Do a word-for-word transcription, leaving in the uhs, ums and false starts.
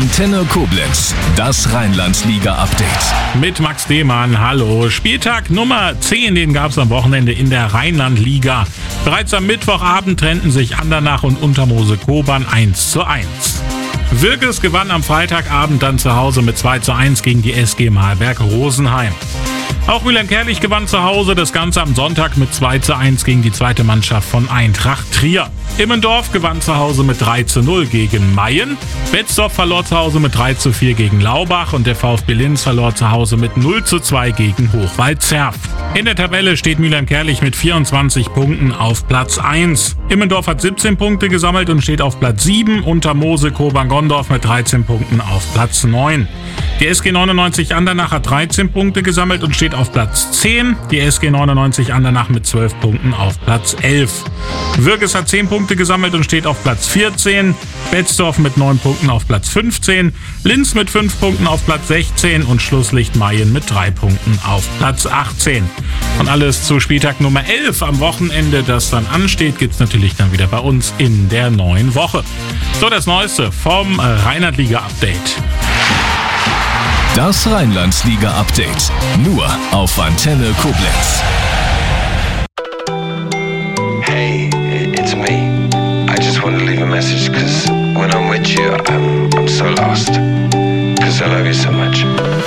Antenne Koblenz, das Rheinland-Liga-Update. Mit Max Demann, hallo. Spieltag Nummer zehn, den gab es am Wochenende in der Rheinland-Liga. Bereits am Mittwochabend trennten sich Andernach und Untermoose Kobern eins zu eins. Wirges gewann am Freitagabend dann zu Hause mit zwei zu eins gegen die S G Mahlberg-Rosenheim. Auch Mülheim-Kärlich gewann zu Hause, das Ganze am Sonntag mit zwei zu eins gegen die zweite Mannschaft von Eintracht Trier. Immendorf gewann zu Hause mit drei zu null gegen Mayen. Betzdorf verlor zu Hause mit drei zu vier gegen Laubach und der VfB Linz verlor zu Hause mit null zu zwei gegen Hochwald-Zerf. In der Tabelle steht Mülheim-Kärlich mit vierundzwanzig Punkten auf Platz eins. Immendorf hat siebzehn Punkte gesammelt und steht auf Platz sieben. Untermoose Kobern-Gondorf mit dreizehn Punkten auf Platz neun. Die S G neunundneunzig Andernach hat dreizehn Punkte gesammelt und steht auf Platz zehn. Die S G neunundneunzig Andernach mit zwölf Punkten auf Platz elf. Wirges hat zehn Punkte gesammelt und steht auf Platz vierzehn. Betzdorf mit neun Punkten auf Platz fünfzehn. Linz mit fünf Punkten auf Platz sechzehn und Schlusslicht Mayen mit drei Punkten auf Platz achtzehn. Und alles zu Spieltag Nummer elf am Wochenende, das dann ansteht, gibt's natürlich dann wieder bei uns in der neuen Woche. So, das Neueste vom Rheinland-Liga-Update. Das Rheinland-Liga-Update. Nur auf Antenne Koblenz. Hey, it's me. I just want to leave a message because when I'm with you, I'm, I'm so lost. Because I love you so much.